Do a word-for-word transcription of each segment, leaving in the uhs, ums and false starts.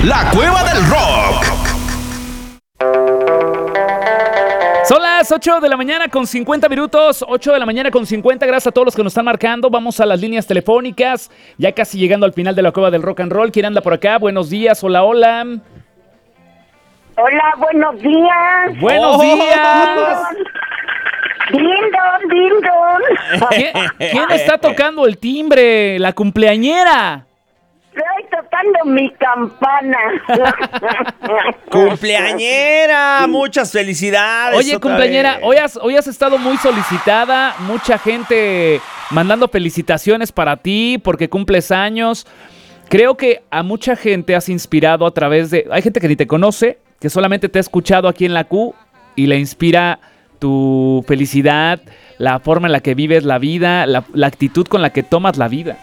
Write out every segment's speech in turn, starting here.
La Cueva del Rock. Son las ocho de la mañana con cincuenta minutos, ocho de la mañana con cincuenta, gracias a todos los que nos están marcando. Vamos a las líneas telefónicas, ya casi llegando al final de la Cueva del Rock and Roll. ¿Quién anda por acá? Buenos días, hola, hola. Hola, buenos días. Buenos oh, días. Dindon, dindon. ¿Quién, ¿Quién está tocando el timbre? La cumpleañera. Estoy tocando mi campana. ¡Cumpleañera! Muchas felicidades. Oye, cumpleañera, hoy has, hoy has estado muy solicitada. Mucha gente mandando felicitaciones para ti porque cumples años. Creo que a mucha gente has inspirado a través de... Hay gente que ni te conoce, que solamente te ha escuchado aquí en la Q y le inspira tu felicidad, la forma en la que vives la vida, la, la actitud con la que tomas la vida.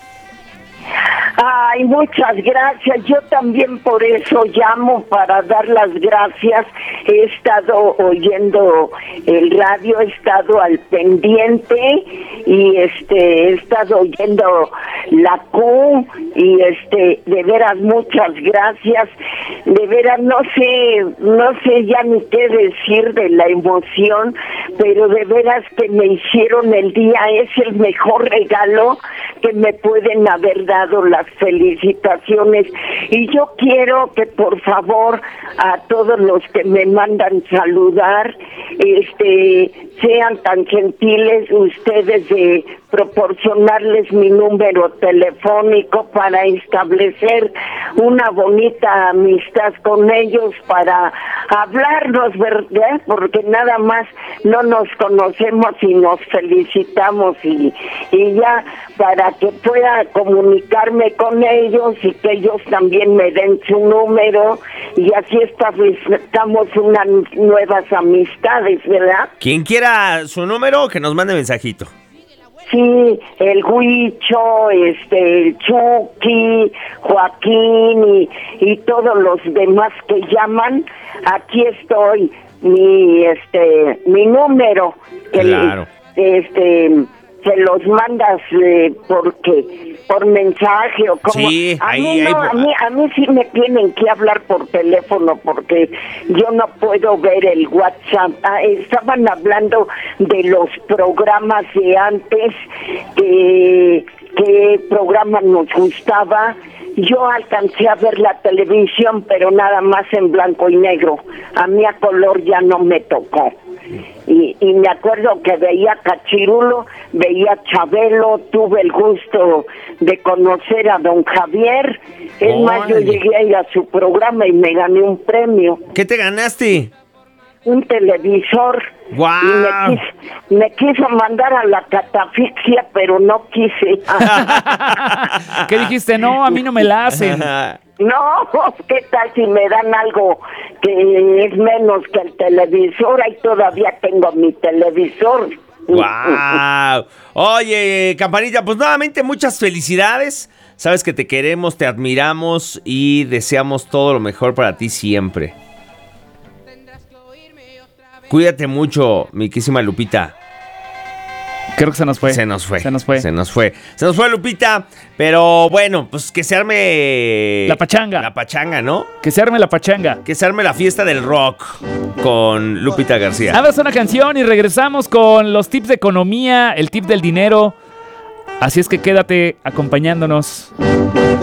Ay, muchas gracias. Yo también por eso llamo, para dar las gracias. He estado oyendo el radio, he estado al pendiente y este he estado oyendo la Q y este de veras muchas gracias. De veras no sé, no sé ya ni qué decir de la emoción, pero de veras que me hicieron el día. Es el mejor regalo que me pueden haber dado, las felicitaciones. Y yo quiero que por favor a todos los que me mandan saludar, este, sean tan gentiles ustedes de proporcionarles mi número telefónico para establecer una bonita amistad con ellos, para hablarnos, ¿verdad? Porque nada más no nos conocemos y nos felicitamos y, y ya, para que pueda comunicarme con ellos y que ellos también me den su número y así establezcamos unas nuevas amistades, ¿verdad? Quien quiera su número, que nos mande mensajito. Sí, el Huicho, este, el Chucky, Joaquín y, y todos los demás que llaman, aquí estoy, mi, este, mi número, Claro. el, este, se los mandas eh, porque por mensaje o como. Sí, a ahí, mí no, ahí, a mí a mí sí me tienen que hablar por teléfono porque yo no puedo ver el WhatsApp. Ah, estaban hablando de los programas de antes, que qué programa nos gustaba. Yo alcancé a ver la televisión, pero nada más en blanco y negro. A mí a color ya no me tocó. Y, y me acuerdo que veía Cachirulo, veía Chabelo, tuve el gusto de conocer a don Javier. Es ¡Órale! más, yo llegué a ir a su programa y me gané un premio. ¿Qué te ganaste? Un televisor. ¡Guau! Y me quiso, me quiso mandar a la catafixia, pero no quise. ¿Qué dijiste? No, a mí no me la hacen. No, ¿qué tal si me dan algo que es menos que el televisor? Ahí todavía tengo mi televisor. ¡Wow! Oye, Campanita, pues nuevamente muchas felicidades. Sabes que te queremos, te admiramos y deseamos todo lo mejor para ti siempre. Cuídate mucho, mi querísima Lupita. Creo que se nos fue. Se nos fue. Se nos fue. Se nos fue. Se nos fue, Lupita. Pero bueno, pues que se arme... La pachanga. La pachanga, ¿no? Que se arme la pachanga. Que se arme la fiesta del rock con Lupita García. Hagas una canción y regresamos con los tips de economía, el tip del dinero. Así es que quédate acompañándonos.